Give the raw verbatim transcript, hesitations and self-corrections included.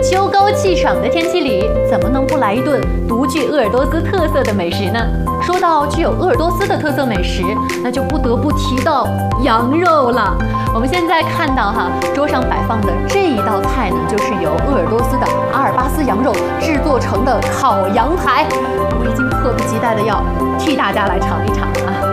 秋高气爽的天气里，怎么能不来一顿独具鄂尔多斯特色的美食呢？说到具有鄂尔多斯的特色美食，那就不得不提到羊肉了。我们现在看到哈，桌上摆放的这一道菜呢，就是由鄂尔多斯的阿尔巴斯羊肉制作成的烤羊排。我已经迫不及待的要替大家来尝一尝啊！